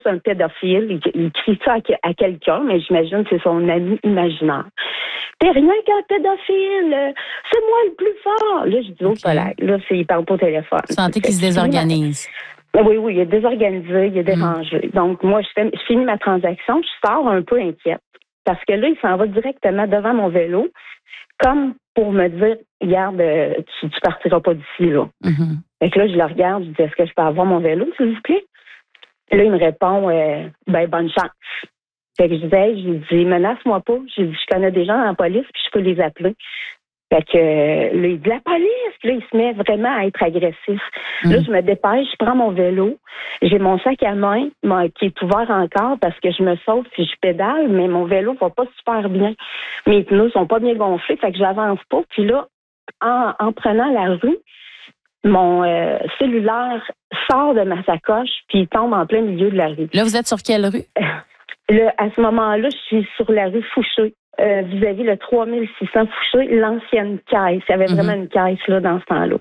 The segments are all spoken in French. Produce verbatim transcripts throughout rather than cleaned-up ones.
un pédophile, il, il crie ça à, à quelqu'un, mais j'imagine que c'est son ami imaginaire. T'es rien qu'un pédophile, c'est moi le plus fort. Là, je dis, oh, okay. Là, là c'est, il parle pas au téléphone. Vous sentez qu'il se désorganise? Oui, oui, il est désorganisé, il est dérangé. Mm. Donc, moi, je, fais, je finis ma transaction, je sors un peu inquiète. Parce que là, il s'en va directement devant mon vélo, comme pour me dire, regarde, tu, tu partiras pas d'ici, là. Mm-hmm. Fait que là, je le regarde, je dis, est-ce que je peux avoir mon vélo, s'il vous plaît? Et là, il me répond, euh, ben, bonne chance. Fait que je disais, je lui dis, menace-moi pas. J'ai dit, je connais des gens en police, puis je peux les appeler. Fait que là, il dit, la police! Là, il se met vraiment à être agressif. Mmh. Là, je me dépêche, je prends mon vélo. J'ai mon sac à main qui est ouvert encore parce que je me sauve puis je pédale, mais mon vélo va pas super bien. Mes pneus sont pas bien gonflés, fait que j'avance pas. Puis là, en, en prenant la rue, mon euh, cellulaire sort de ma sacoche puis il tombe en plein milieu de la rue. Là, vous êtes sur quelle rue? Là, à ce moment-là, je suis sur la rue Fouché. Euh, vis-à-vis le trois mille six cents Fouché, l'ancienne caisse. Il y avait mm-hmm. vraiment une caisse là dans ce temps-là.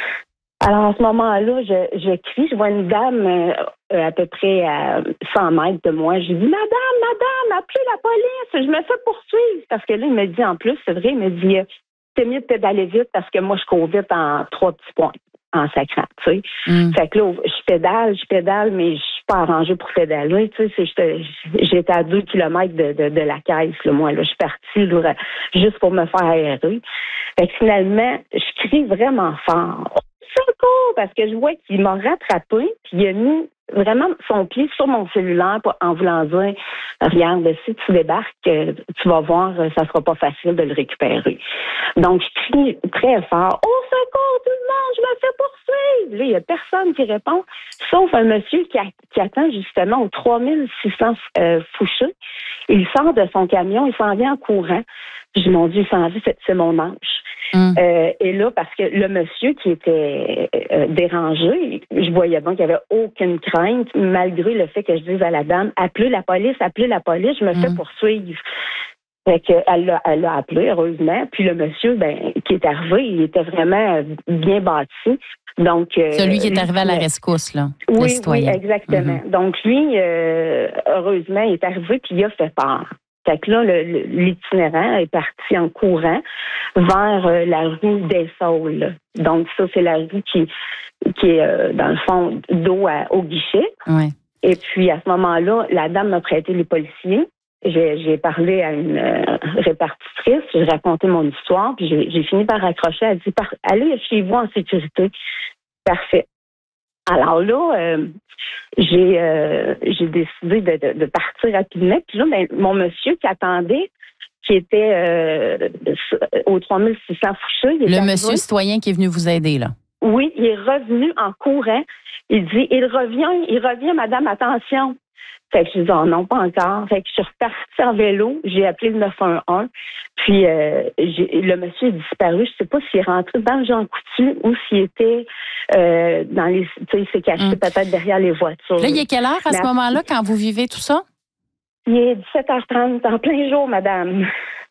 Alors, à ce moment-là, je, je crie, je vois une dame euh, à peu près à cent mètres de moi. Je dis, madame, madame, appelez la police, je me fais poursuivre. Parce que là, il me dit en plus, c'est vrai, il me dit, c'est mieux de pédaler vite parce que moi, je cours vite en trois petits points, en sacrant, tu sais. Mm. Fait que là, je pédale, je pédale, mais je suis pas arrangée pour pédaler, tu sais. C'est, j'étais à deux kilomètres de, de, de la caisse, là, moi, là. Je suis partie, là, juste pour me faire aérer. Fait que finalement, je crie vraiment fort. Secours! Parce que je vois qu'il m'a rattrapé, puis il a mis vraiment son pied sur mon cellulaire pour, en voulant dire, regarde, si tu débarques, tu vas voir, ça sera pas facile de le récupérer. Donc, je crie très fort, au secours, tout le monde, je me fais poursuivre! Là, il y a personne qui répond, sauf un monsieur qui, a, qui attend justement au trois mille six cents euh, Fouché. Il sort de son camion, il s'en vient en courant. Je dis, mon Dieu, il s'en vient, c'est, c'est mon ange. Mm. Euh, et là, parce que le monsieur qui était euh, dérangé, je voyais bien qu'il n'y avait aucune crainte, malgré le fait que je dise à la dame, appelez la police, appelez la police, je me mm. fais poursuivre. Fait que elle l'a, elle l'a appelé, heureusement. Puis le monsieur, ben, qui est arrivé, il était vraiment bien bâti. Donc, euh, celui qui est arrivé à la rescousse, là. Oui, oui, exactement. Mm-hmm. Donc, lui, euh, heureusement, il est arrivé puis il a fait peur. Fait que là, le, le, l'itinérant est parti en courant vers euh, la rue des Saules. Donc, ça, c'est la rue qui, qui est, euh, dans le fond, dos à, au guichet. Ouais. Et puis, à ce moment-là, la dame m'a prêté les policiers. J'ai, j'ai parlé à une euh, répartitrice, j'ai raconté mon histoire, puis j'ai, j'ai fini par accrocher. Elle dit, par, allez chez vous en sécurité. Parfait. Alors là, euh, j'ai, euh, j'ai décidé de, de, de partir rapidement. Puis là, ben, mon monsieur qui attendait, qui était euh, au trois mille six cents Fouché. Le arrivé, monsieur citoyen qui est venu vous aider, là. Oui, il est revenu en courant. Il dit, il revient, il revient, madame, attention. Fait que je dis, oh non, pas encore. Fait que je suis repartie en vélo, j'ai appelé le neuf un un, puis euh, j'ai, le monsieur est disparu. Je sais pas s'il est rentré dans le Jean Coutu ou s'il était euh, dans les... Tu sais, il s'est caché hum. peut-être derrière les voitures. Là, il est quelle heure à Mais ce moment-là, quand vous vivez tout ça? Il est dix-sept heures trente, en plein jour, madame.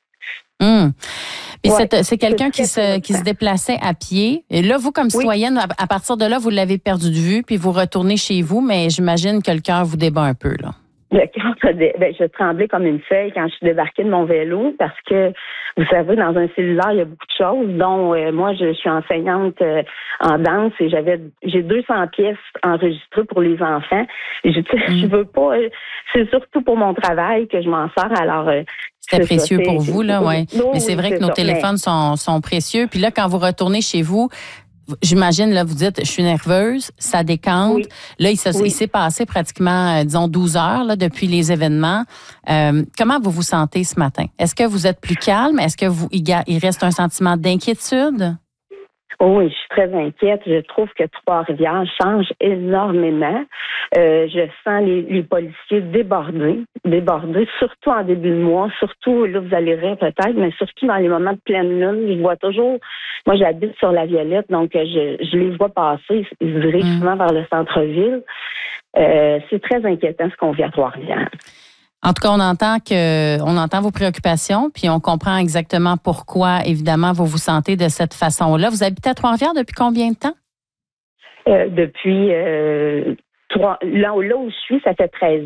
Hum. Puis ouais, c'est, c'est quelqu'un qui se, qui se déplaçait à pied. Et là, vous, comme citoyenne, oui. à, à partir de là, vous l'avez perdu de vue, puis vous retournez chez vous, mais j'imagine que le cœur vous débat un peu, là. Le cœur, ben, je tremblais comme une feuille quand je suis débarquée de mon vélo parce que, vous savez, dans un cellulaire, il y a beaucoup de choses, dont euh, moi, je, je suis enseignante euh, en danse et j'avais j'ai deux cents pièces enregistrées pour les enfants. Et je, mm. je veux pas, euh, c'est surtout pour mon travail que je m'en sers, alors... Euh, C'était précieux ça, pour vous, là, oui. Mais oui, c'est vrai c'est que nos ça, téléphones mais... sont, sont précieux. Puis là, quand vous retournez chez vous, j'imagine, là, vous dites, je suis nerveuse, ça décante. Oui. Là, il, se, oui. il s'est passé pratiquement, euh, disons, douze heures là, depuis les événements. Euh, comment vous vous sentez ce matin? Est-ce que vous êtes plus calme? Est-ce que vous il, il reste un sentiment d'inquiétude? Oui, je suis très inquiète. Je trouve que Trois-Rivières change énormément. Euh, je sens les, les policiers débordés, débordés, surtout en début de mois, surtout, là, vous allez rire peut-être, mais surtout dans les moments de pleine lune. Je vois toujours, moi, j'habite sur la Violette, donc je, je les vois passer. Ils se dirigent mmh. souvent vers le centre-ville. Euh, c'est très inquiétant ce qu'on vit à Trois-Rivières. En tout cas, on entend que, on entend vos préoccupations, puis on comprend exactement pourquoi, évidemment, vous vous sentez de cette façon-là. Vous habitez à Trois-Rivières depuis combien de temps? Euh, depuis euh, trois, là, là où je suis, ça fait treize ans.